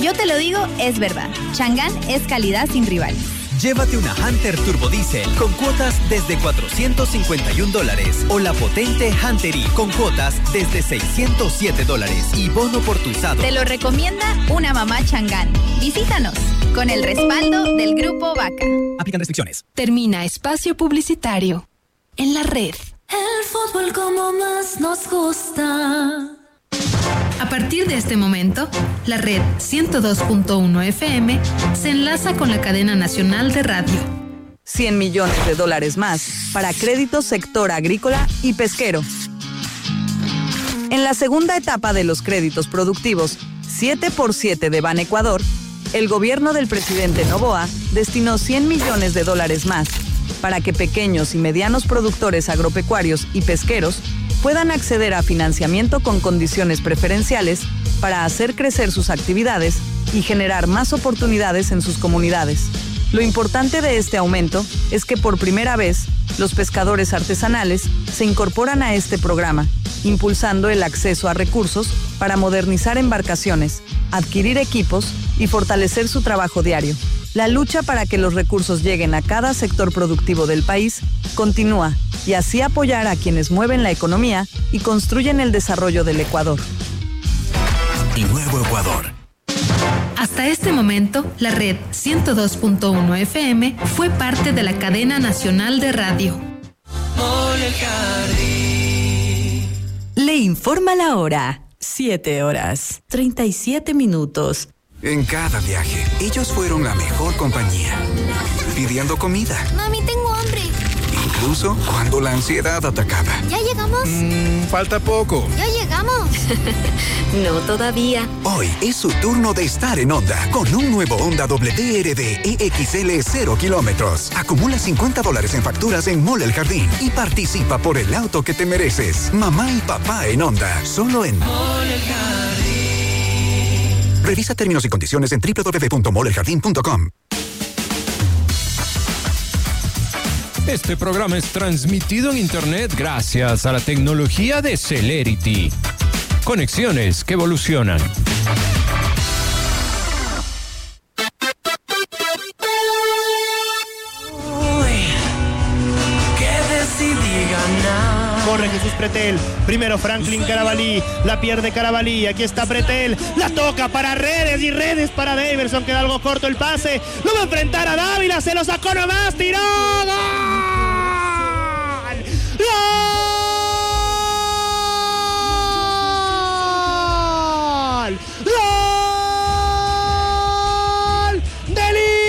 yo te lo digo, es verdad. Chang'an es calidad sin rival. Llévate una Hunter Turbo Diesel con cuotas desde $451 o la potente Hunter E con cuotas desde $607 y bono por tu usado. Te lo recomienda una mamá Chang'an. Visítanos con el respaldo del Grupo Vaca. Aplican restricciones. Termina espacio publicitario en la red. El fútbol como más nos gusta. A partir de este momento, la red 102.1 FM se enlaza con la cadena nacional de radio. $100 millones más para créditos sector agrícola y pesquero. En la segunda etapa de los créditos productivos 7x7 de Ban Ecuador, el gobierno del presidente Noboa destinó $100 millones más para que pequeños y medianos productores agropecuarios y pesqueros puedan acceder a financiamiento con condiciones preferenciales para hacer crecer sus actividades y generar más oportunidades en sus comunidades. Lo importante de este aumento es que por primera vez los pescadores artesanales se incorporan a este programa, impulsando el acceso a recursos para modernizar embarcaciones, adquirir equipos y fortalecer su trabajo diario. La lucha para que los recursos lleguen a cada sector productivo del país continúa y así apoyar a quienes mueven la economía y construyen el desarrollo del Ecuador. El nuevo Ecuador. Hasta este momento, la red 102.1 FM fue parte de la cadena nacional de radio. Le informa la hora. 7:37. En cada viaje, ellos fueron la mejor compañía. Pidiendo comida. Mami, tengo hambre. Incluso cuando la ansiedad atacaba. ¿Ya llegamos? Falta poco. ¿Ya llegamos? No todavía. Hoy es su turno de estar en Honda con un nuevo Honda WRD EXL 0 kilómetros. Acumula $50 en facturas en Mall El Jardín y participa por el auto que te mereces. Mamá y papá en Honda. Solo en Mall El Jardín. Revisa términos y condiciones en www.moleljardin.com. Este programa es transmitido en Internet gracias a la tecnología de Celerity. Conexiones que evolucionan. Corre Jesús Pretel, primero Franklin Carabalí, la pierde Carabalí, aquí está Pretel, la toca para Redes y Redes para Daverson, queda algo corto el pase, lo va a enfrentar a Dávila, se lo sacó nomás, tiró, ¡gol! ¡Gol! ¡Gol! ¡De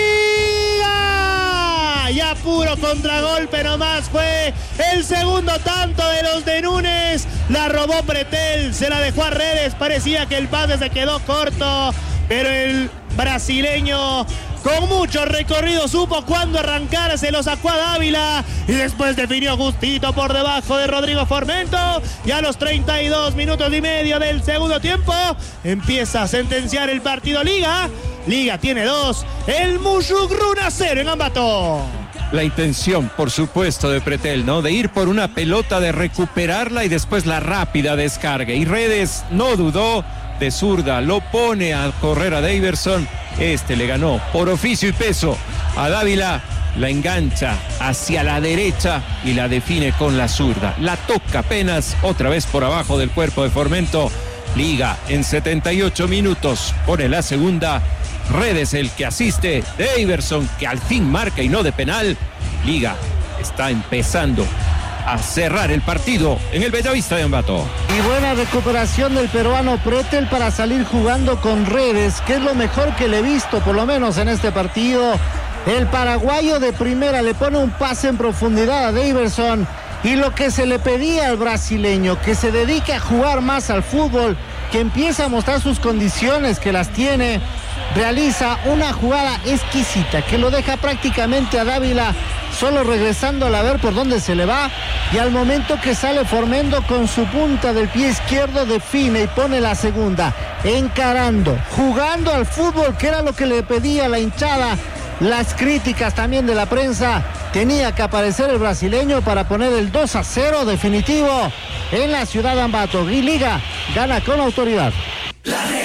Liga! Ya puro contragolpe nomás fue el segundo tanto de los de Núñez. La robó Pretel, se la dejó a Redes, parecía que el pase se quedó corto, pero el brasileño con mucho recorrido supo cuándo arrancar, se lo sacó a Dávila y después definió justito por debajo de Rodrigo Formento. Y a los 32 minutos y medio del segundo tiempo empieza a sentenciar el partido Liga. Liga tiene 2, el Musugruna 0 en Ambato. La intención, por supuesto, de Pretel, ¿no? De ir por una pelota, de recuperarla y después la rápida descarga. Y Redes no dudó, de zurda lo pone a correr a Daverson. Este le ganó por oficio y peso a Dávila, la engancha hacia la derecha y la define con la zurda. La toca apenas, otra vez por abajo del cuerpo de Formento. Liga en 78 minutos pone la segunda. Redes el que asiste, Daverson que al fin marca y no de penal. Liga está empezando a cerrar el partido en el Bellavista de Ambato. Y buena recuperación del peruano Pretel para salir jugando con Redes, que es lo mejor que le he visto, por lo menos en este partido. El paraguayo de primera le pone un pase en profundidad a Daverson. Y lo que se le pedía al brasileño, que se dedique a jugar más al fútbol, que empiece a mostrar sus condiciones, que las tiene. Realiza una jugada exquisita que lo deja prácticamente a Dávila solo regresando a ver por dónde se le va, y al momento que sale Formento con su punta del pie izquierdo define y pone la segunda, encarando, jugando al fútbol, que era lo que le pedía la hinchada. Las críticas también de la prensa, tenía que aparecer el brasileño para poner el 2-0 definitivo en la ciudad de Ambato. Y Liga gana con autoridad. La red.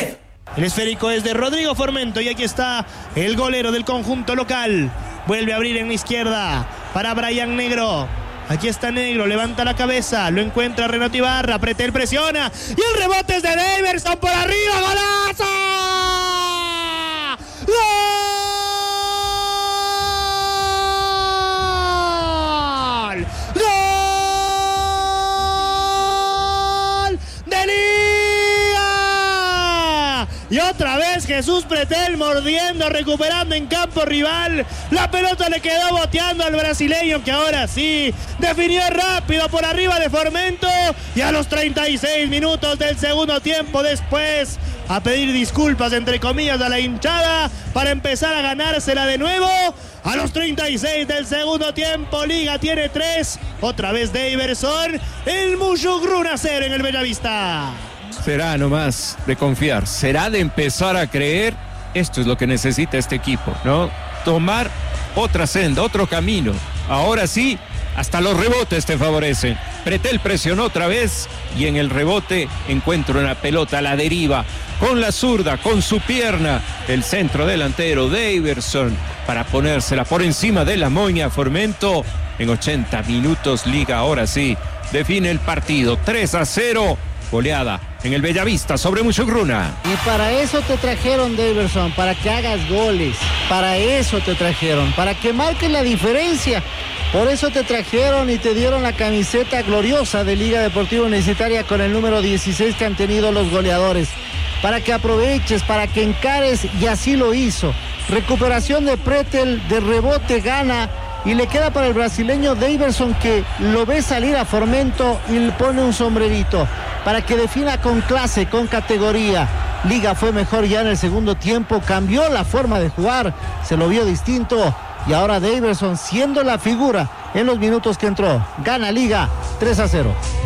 El esférico es de Rodrigo Formento y aquí está el golero del conjunto local. Vuelve a abrir en la izquierda para Brian Negro. Aquí está Negro, levanta la cabeza, lo encuentra Renato Ibarra, Pretel presiona y el rebote es de Daverson por arriba, ¡golazo! ¡Gol! ¡Gol! ¡De Liga! Y otra vez Jesús Pretel mordiendo, recuperando en campo rival. La pelota le quedó boteando al brasileño que ahora sí definió rápido por arriba de Formento. Y a los 36 minutos del segundo tiempo después a pedir disculpas entre comillas a la hinchada para empezar a ganársela de nuevo. A los 36 del segundo tiempo Liga tiene 3. Otra vez Daverson. El Musugruna 0 en el Bellavista. Será nomás de confiar, será de empezar a creer. Esto es lo que necesita este equipo, ¿no? Tomar otra senda, otro camino. Ahora sí, hasta los rebotes te favorecen. Pretel presionó otra vez y en el rebote encuentra una pelota a la deriva. Con la zurda, con su pierna, el centro delantero Daverson para ponérsela por encima de la moña Formento. En 80 minutos Liga ahora sí define el partido. 3-0, goleada en el Bellavista sobre Musugruna. Y para eso te trajeron, Daverson, para que hagas goles. Para eso te trajeron, para que marques la diferencia. Por eso te trajeron y te dieron la camiseta gloriosa de Liga Deportiva Universitaria con el número 16 que han tenido los goleadores. Para que aproveches, para que encares, y así lo hizo. Recuperación de Pretel, de rebote gana, y le queda para el brasileño Daverson, que lo ve salir a Formento y le pone un sombrerito para que defina con clase, con categoría. Liga fue mejor ya en el segundo tiempo, cambió la forma de jugar, se lo vio distinto, y ahora Daverson siendo la figura en los minutos que entró. Gana Liga 3-0.